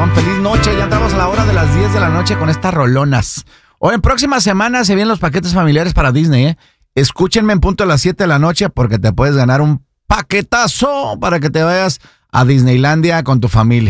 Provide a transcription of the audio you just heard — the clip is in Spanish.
corazón. Feliz noche, ya entramos a la hora de las 10 de la noche con estas rolonas. Hoy en próxima semana se vienen los paquetes familiares para Disney, ¿eh? Escúchenme en punto a las 7 de la noche porque te puedes ganar un paquetazo para que te vayas a Disneylandia con tu familia.